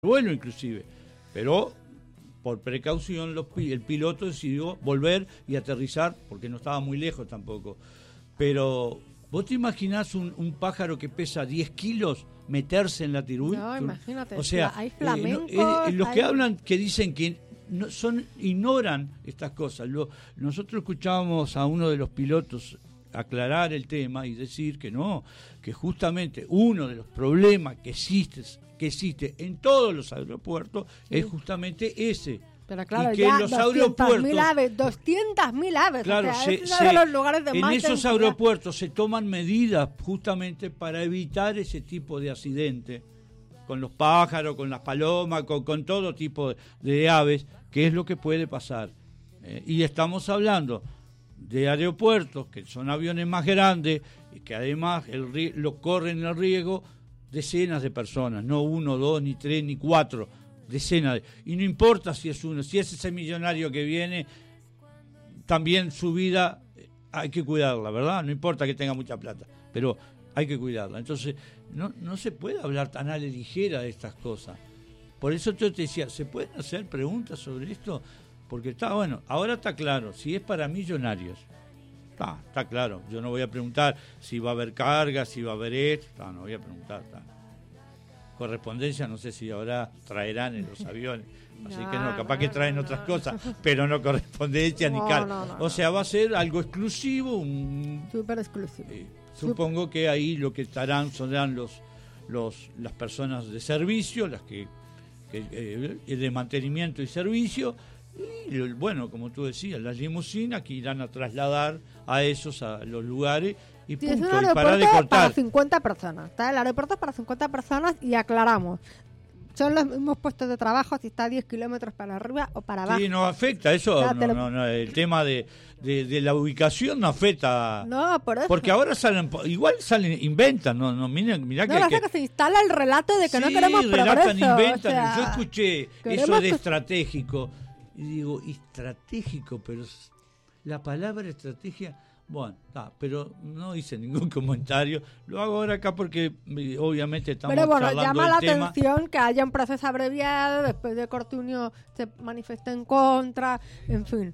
vuelo inclusive, pero por precaución el piloto decidió volver y aterrizar porque no estaba muy lejos tampoco. Pero ¿vos te imaginás un pájaro que pesa 10 kilos meterse en la Tirul? No, imagínate. O sea, hay flamencos, los que hablan, que dicen que ignoran estas cosas. Nosotros escuchábamos a uno de los pilotos aclarar el tema y decir que no, que justamente uno de los problemas que existe en todos los aeropuertos es justamente ese. Pero claro, y que ya los aeropuertos, 200.000 aves. Claro, o sea, es uno de los lugares de en más esos densidad. aeropuertos se toman medidas justamente para evitar ese tipo de accidente con los pájaros, con las palomas, con todo tipo de aves, que es lo que puede pasar. Y estamos hablando de aeropuertos que son aviones más grandes y que además lo corren el riesgo decenas de personas, no 1, 2, ni 3, ni 4, decenas. Y no importa si es uno, si es ese millonario que viene, también su vida hay que cuidarla, ¿verdad? No importa que tenga mucha plata, pero hay que cuidarla. Entonces, no se puede hablar tan a la ligera de estas cosas. Por eso yo te decía, ¿se pueden hacer preguntas sobre esto? Porque está bueno, ahora está claro, si es para millonarios, está claro. Yo no voy a preguntar si va a haber carga, si va a haber esto, no voy a preguntar. Correspondencia, no sé si ahora traerán en los aviones, así que no, capaz que traen otras cosas, pero no correspondencia ni carga. O sea, va a ser algo exclusivo, súper exclusivo. Supongo que ahí lo que serán las personas de servicio, las que de mantenimiento y servicio. Y bueno, como tú decías, las limusinas que irán a trasladar a los lugares y punto. Es un y para de cortar. Para 50 personas. El aeropuerto es para 50 personas y aclaramos. Son los mismos puestos de trabajo si está a 10 kilómetros para arriba o para abajo. Sí, no afecta eso. O sea, el tema de la ubicación no afecta. No, por eso. Porque ahora inventan. Mirá que se instala el relato de que no queremos progreso. Relatan, inventan. O sea, yo escuché eso de estratégico. Y digo, estratégico, pero la palabra estrategia, bueno, pero no hice ningún comentario. Lo hago ahora acá porque obviamente estamos charlando del tema. Pero llama la atención que haya un proceso abreviado, después de Cortunio se manifiesta en contra, en fin,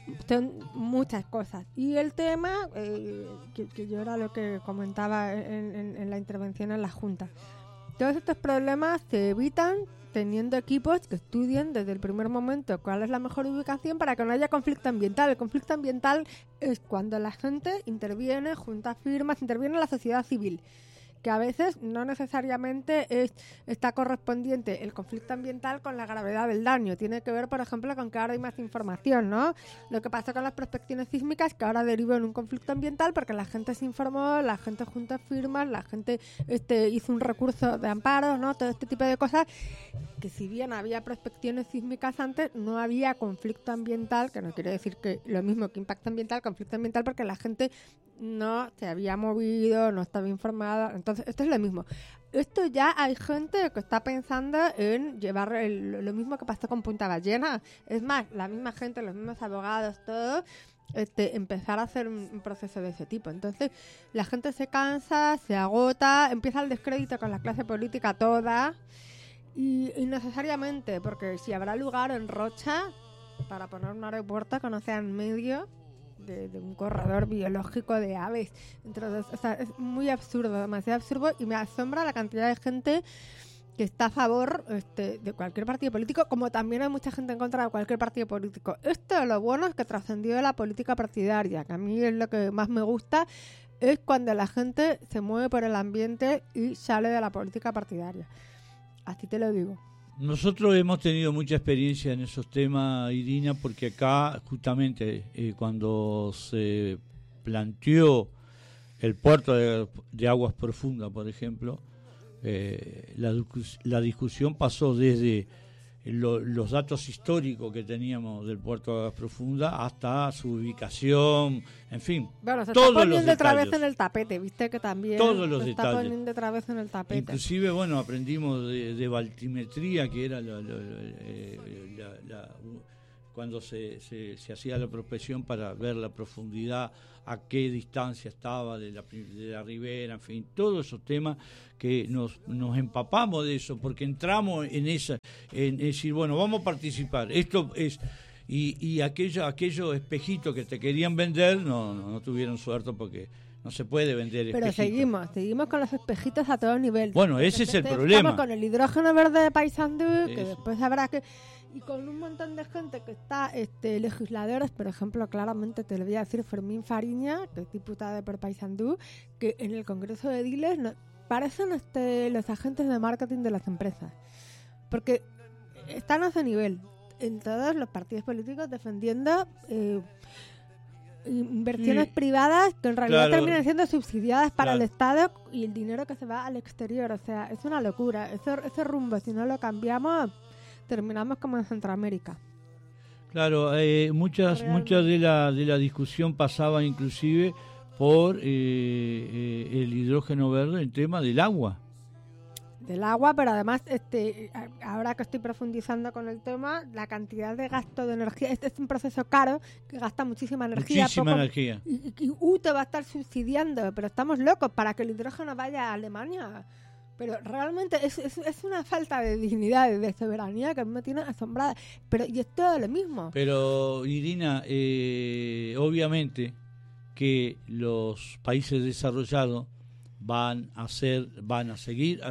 muchas cosas. Y el tema, que yo era lo que comentaba en la intervención en la Junta, todos estos problemas se evitan teniendo equipos que estudien desde el primer momento cuál es la mejor ubicación para que no haya conflicto ambiental. El conflicto ambiental es cuando la gente interviene, junta firmas, interviene la sociedad civil, que a veces no necesariamente está correspondiente el conflicto ambiental con la gravedad del daño. Tiene que ver, por ejemplo, con que ahora hay más información, ¿no? Lo que pasa con las prospecciones sísmicas, que ahora derivó en un conflicto ambiental porque la gente se informó, la gente juntó firmas, la gente hizo un recurso de amparo, ¿no? Todo este tipo de cosas, que si bien había prospecciones sísmicas antes, no había conflicto ambiental, que no quiere decir que lo mismo que impacto ambiental, conflicto ambiental, porque la gente no se había movido, no estaba informada. Entonces, esto es lo mismo. Esto ya hay gente que está pensando en llevar lo mismo que pasó con Punta Ballena. Es más, la misma gente, los mismos abogados, todos, empezar a hacer un proceso de ese tipo. Entonces, la gente se cansa, se agota, empieza el descrédito con la clase política toda. Y innecesariamente, porque si habrá lugar en Rocha para poner un aeropuerto que no sea en medio de un corredor biológico de aves. Entonces, o sea, es muy absurdo, demasiado absurdo, y me asombra la cantidad de gente que está a favor de cualquier partido político, como también hay mucha gente en contra de cualquier partido político. Lo bueno es que trascendió de la política partidaria, que a mí es lo que más me gusta, es cuando la gente se mueve por el ambiente y sale de la política partidaria. Así te lo digo. Nosotros hemos tenido mucha experiencia en esos temas, Irina, porque acá justamente cuando se planteó el puerto de aguas profundas, por ejemplo, la discusión pasó desde los datos históricos que teníamos del puerto de aguas profundas hasta su ubicación, en fin, bueno, se todos está poniendo los otra detalles. vez en el tapete, viste que también Todos los se detalles. está poniendo otra vez en el tapete. Inclusive, bueno, aprendimos de baltimetría, que era cuando se hacía la prospección para ver la profundidad, a qué distancia estaba de la ribera, en fin, todos esos temas que nos empapamos de eso, porque entramos en decir, bueno, vamos a participar, esto es, y aquellos espejitos que te querían vender no tuvieron suerte, porque no se puede vender espejitos. Pero seguimos con los espejitos a todo nivel. Bueno, ese es el problema. Estamos con el hidrógeno verde de Paysandú, que después habrá que... Y con un montón de gente que está, legisladores, por ejemplo, claramente te lo voy a decir, Fermín Fariña, que es diputado por Paysandú, que en el Congreso de Ediles parecen los agentes de marketing de las empresas. Porque están a ese nivel, en todos los partidos políticos, defendiendo inversiones privadas que en realidad terminan siendo subsidiadas para el Estado y el dinero que se va al exterior. O sea, es una locura. Ese rumbo, si no lo cambiamos, terminamos como en Centroamérica. Claro, muchas de la discusión pasaba inclusive por el hidrógeno verde, el tema del agua. Del agua, pero además, ahora que estoy profundizando con el tema, la cantidad de gasto de energía, es un proceso caro que gasta muchísima energía. Y te va a estar subsidiando, pero estamos locos para que el hidrógeno vaya a Alemania. Pero realmente es una falta de dignidad y de soberanía que me tiene asombrada. Pero y es todo lo mismo. Pero, Irina, obviamente que los países desarrollados van a seguir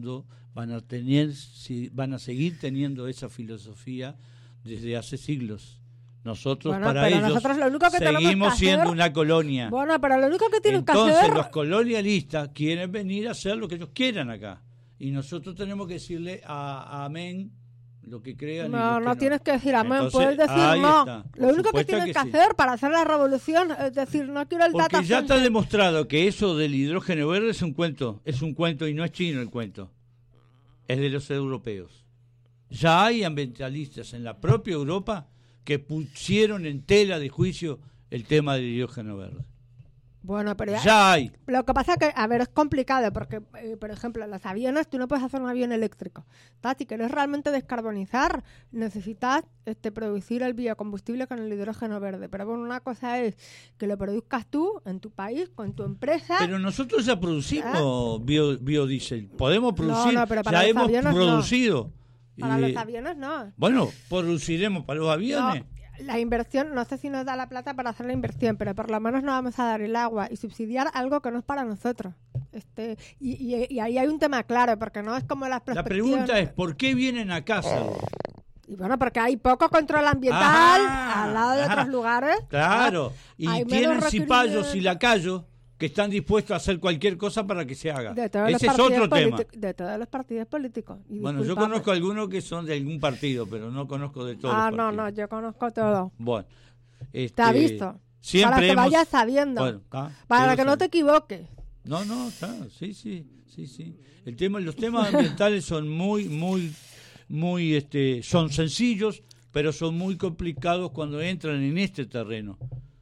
teniendo esa filosofía desde hace siglos. Nosotros, para ellos, lo único que seguimos siendo una colonia. Bueno, pero lo único que tienen que hacer... hacer... Entonces los colonialistas quieren venir a hacer lo que ellos quieran acá. Y nosotros tenemos que decirle amén lo que crean. No tienes que decir amén, puedes decir no. Lo único que tienes que hacer para hacer la revolución es decir, no quiero el data. Porque ya está demostrado que eso del hidrógeno verde es un cuento y no es chino el cuento. Es de los europeos. Ya hay ambientalistas en la propia Europa que pusieron en tela de juicio el tema del hidrógeno verde. Bueno, pero ya hay. Lo que pasa es que, es complicado porque, por ejemplo, los aviones, tú no puedes hacer un avión eléctrico. Si quieres realmente descarbonizar, necesitas producir el biocombustible con el hidrógeno verde. Pero bueno, una cosa es que lo produzcas tú en tu país, con tu empresa. Pero nosotros ya producimos biodiesel. Podemos producir, no, pero para ya los hemos producido. Para los aviones no. Bueno, produciremos para los aviones. No. La inversión, no sé si nos da la plata para hacer la inversión, pero por lo menos no vamos a dar el agua y subsidiar algo que no es para nosotros. Y ahí hay un tema claro, porque no es como las prospecciones. La pregunta es, ¿por qué vienen a casa? Y bueno, porque hay poco control ambiental al lado de otros lugares. Claro, y tienen cipayos y lacayos que están dispuestos a hacer cualquier cosa para que se haga. Ese es otro tema. De todos los partidos políticos. Bueno, yo conozco algunos que son de algún partido, pero no conozco de todos los partidos. No, yo conozco todo. Bueno. Te ha visto. Siempre para que vayas sabiendo. Bueno, para que no te equivoques. No, sí. Los temas ambientales son muy, son sencillos, pero son muy complicados cuando entran en este terreno.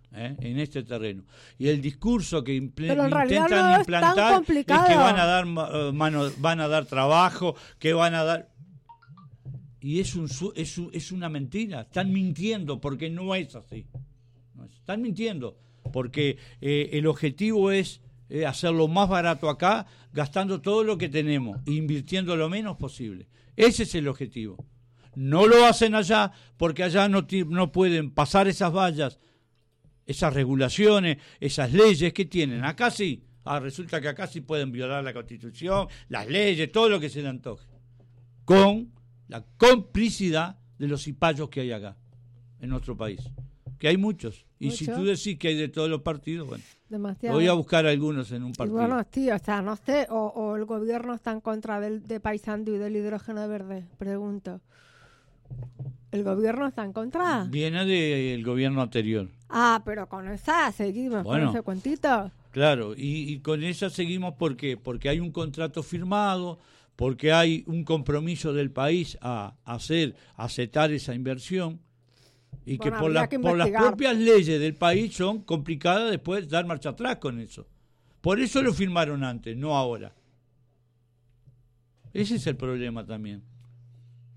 Y el discurso que intentan implantar es que van a dar trabajo, que van a dar... Y es una mentira. Están mintiendo porque no es así. Están mintiendo porque el objetivo es hacerlo más barato acá, gastando todo lo que tenemos e invirtiendo lo menos posible. Ese es el objetivo. No lo hacen allá porque allá no pueden pasar esas vallas, esas regulaciones, esas leyes que tienen. Acá sí. Resulta que acá sí pueden violar la Constitución, las leyes, todo lo que se le antoje. Con la complicidad de los cipayos que hay acá, en nuestro país. Que hay muchos. Y si tú decís que hay de todos los partidos, bueno, demasiado. Voy a buscar algunos en un partido. Y bueno, tío, no sé, o el gobierno está en contra de Paysandú y del hidrógeno verde, pregunto. ¿El gobierno está en contra? Viene del gobierno anterior. Pero con esa seguimos, con ese cuentito. Claro, y con esa seguimos ¿por qué? Porque hay un contrato firmado, porque hay un compromiso del país a aceptar esa inversión, y que por las propias leyes del país son complicadas después dar marcha atrás con eso. Por eso lo firmaron antes, no ahora. Ese es el problema también.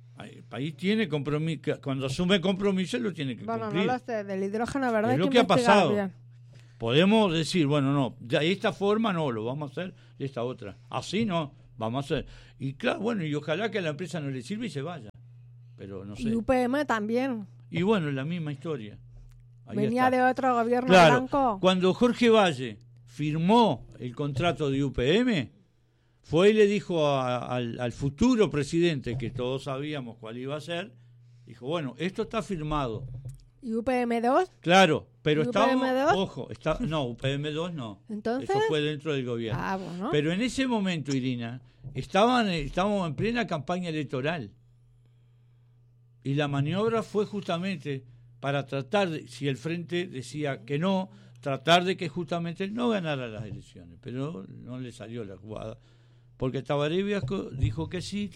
país tiene compromiso, cuando asume compromiso lo tiene que Bueno, cumplir. no lo sé, del hidrógeno, ¿verdad? Es Hay lo que que ha investigar pasado. bien. Podemos decir, bueno, no, de esta forma no, lo vamos a hacer de esta otra. Así no, vamos a hacer. Y claro, bueno, y ojalá que a la empresa no le sirva y se vaya. Pero no sé. Y UPM también. Y bueno, es la misma historia. Ahí Venía está. de otro gobierno Claro, blanco. cuando Jorge Valle firmó el contrato de UPM, fue y le dijo al futuro presidente, que todos sabíamos cuál iba a ser, dijo, bueno, esto está firmado. ¿Y UPM2? Claro, pero ¿Y estaba, UPM2? ojo, no, UPM2 no. Entonces. Eso fue dentro del gobierno. Ah, bueno. Pero en ese momento, Irina, estábamos en plena campaña electoral. Y la maniobra fue justamente para tratar de, si el Frente decía que no, tratar de que justamente no ganara las elecciones. Pero no le salió la jugada. Porque Tabaré Vázquez dijo que sí,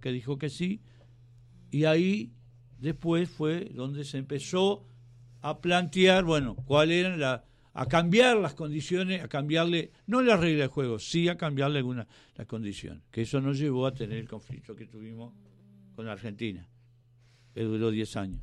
y ahí después fue donde se empezó a plantear, bueno, cuáles eran a cambiar las condiciones, a cambiarle, no la regla de juego, sí a cambiarle algunas las condiciones, que eso nos llevó a tener el conflicto que tuvimos con la Argentina, que duró 10 años.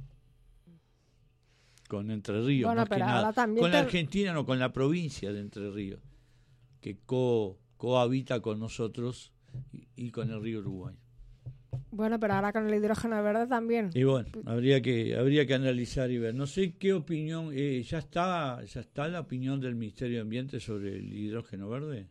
Con Entre Ríos, Bueno, más que pero ahora nada. también Con la Argentina, no, con la provincia de Entre Ríos, que cohabita con nosotros y con el río Uruguay. Bueno, pero ahora con el hidrógeno verde también. Y bueno, habría que analizar y ver. No sé qué opinión, ya está la opinión del Ministerio de Ambiente sobre el hidrógeno verde.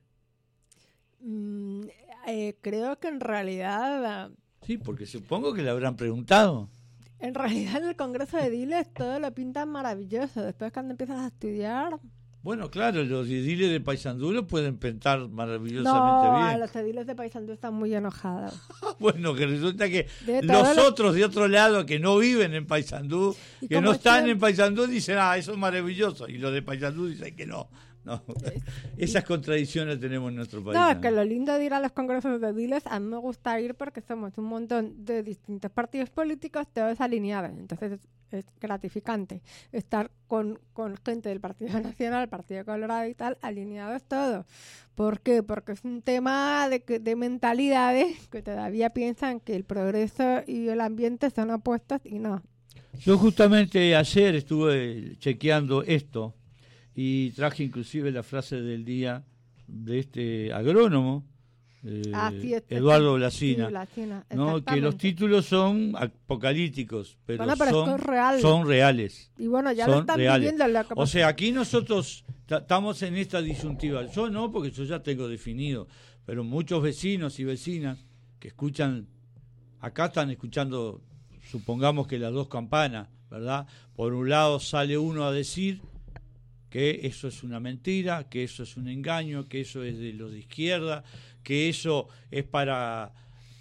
Creo que en realidad Sí, porque supongo que le habrán preguntado. en el Congreso de Diles todo lo pintan maravilloso. Después cuando empiezas a estudiar... Bueno, claro, los ediles de Paysandú lo pueden pintar maravillosamente No, bien. los ediles de Paysandú están muy enojados. Bueno, que resulta que De los todos los- otros de otro lado que no viven en Paysandú, Y que como no están siempre- en Paysandú, dicen, eso es maravilloso. Y los de Paysandú dicen que no. No. Esas contradicciones tenemos en nuestro país. No, es que lo lindo de ir a los congresos de Diles, a mí me gusta ir porque somos un montón de distintos partidos políticos, todos alineados. Entonces es gratificante estar con gente del Partido Nacional, Partido Colorado y tal, alineados todos. ¿Por qué? Porque es un tema de mentalidades que todavía piensan que el progreso y el ambiente son opuestos y no. Yo justamente ayer estuve chequeando esto y traje inclusive la frase del día de este agrónomo, Sí, Eduardo sí, Blasina, Blasina, ¿no? Que los exactamente. títulos son apocalípticos, pero, Bueno, pero son, esto es real. son reales. Y bueno, ya son lo están reales. viviendo. Lo que O sea, aquí nosotros estamos en esta disyuntiva. Yo no, porque yo ya tengo definido, pero muchos vecinos y vecinas que escuchan, acá están escuchando, supongamos que las dos campanas, ¿verdad? Por un lado sale uno a decir que eso es una mentira, que eso es un engaño, que eso es de los de izquierda, que eso es para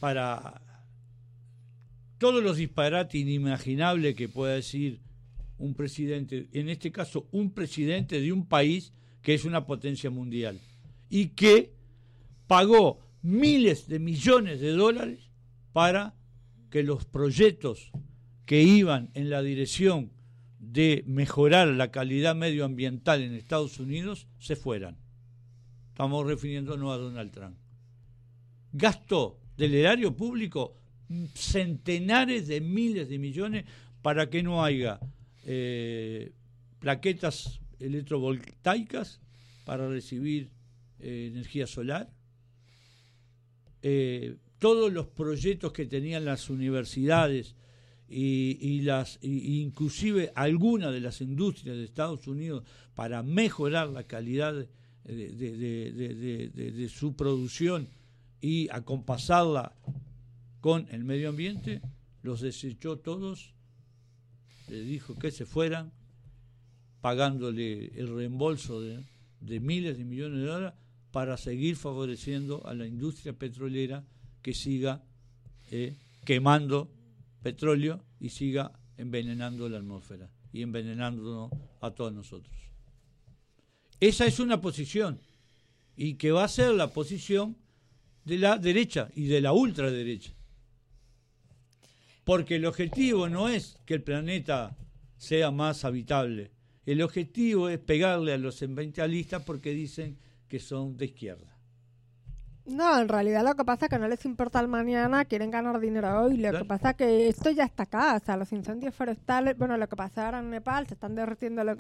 todos los disparates inimaginables que pueda decir un presidente, en este caso un presidente de un país que es una potencia mundial y que pagó miles de millones de dólares para que los proyectos que iban en la dirección de mejorar la calidad medioambiental en Estados Unidos se fueran. Estamos refiriéndonos a Donald Trump. Gastó del erario público centenares de miles de millones para que no haya plaquetas electrovoltaicas para recibir energía solar. Todos los proyectos que tenían las universidades y inclusive algunas de las industrias de Estados Unidos para mejorar la calidad de su producción y acompasarla con el medio ambiente, los desechó todos, les dijo que se fueran, pagándole el reembolso de miles de millones de dólares para seguir favoreciendo a la industria petrolera que siga quemando petróleo y siga envenenando la atmósfera y envenenándonos a todos nosotros. Esa es una posición y que va a ser la posición de la derecha y de la ultraderecha. Porque el objetivo no es que el planeta sea más habitable. El objetivo es pegarle a los ambientalistas porque dicen que son de izquierda. No, en realidad lo que pasa es que no les importa el mañana, quieren ganar dinero hoy. Lo que pasa es que esto ya está acá, o sea, los incendios forestales, bueno, lo que pasa ahora en Nepal, se están derritiendo